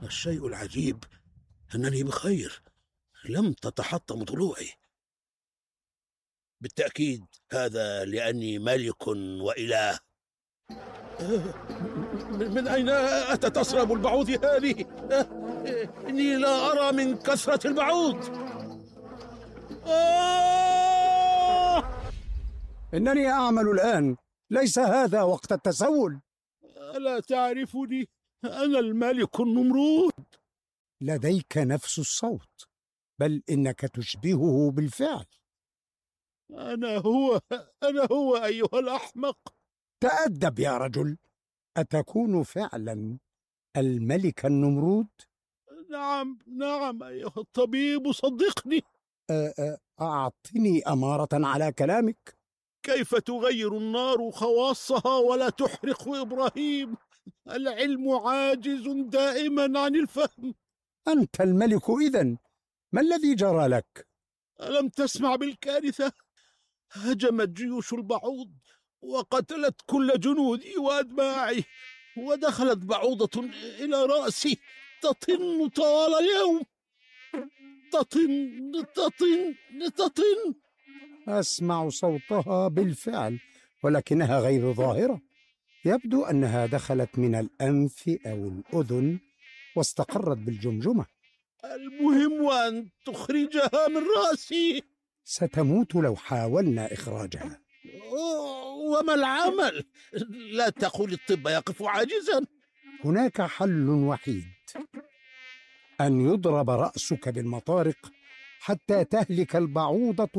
الشيء العجيب أنني بخير، لم تتحطم ضلوعي. بالتأكيد هذا لأني ملك وإله. من أين أتت أسراب البعوض هذه؟ إني لا أرى من كثرة البعوض. إنني أعمل الآن، ليس هذا وقت التسول. ألا تعرفني؟ أنا الملك النمرود. لديك نفس الصوت، بل إنك تشبهه بالفعل. أنا هو أيها الأحمق. تأدب يا رجل، أتكون فعلا الملك النمرود؟ نعم أيها الطبيب، صدقني. أعطني أمارة على كلامك. كيف تغير النار خواصها ولا تحرق إبراهيم؟ العلم عاجز دائما عن الفهم. أنت الملك إذن، ما الذي جرى لك؟ ألم تسمع بالكارثة؟ هجمت جيوش البعوض وقتلت كل جنودي وأتباعي، ودخلت بعوضة إلى رأسي تطن طوال اليوم. تطن. أسمع صوتها بالفعل، ولكنها غير ظاهرة. يبدو أنها دخلت من الأنف أو الأذن واستقرت بالجمجمة. المهم أن تخرجها من رأسي. ستموت لو حاولنا إخراجها. وما العمل؟ لا تقول الطب يقف عاجزا. هناك حل وحيد، أن يضرب رأسك بالمطارق حتى تهلك البعوضة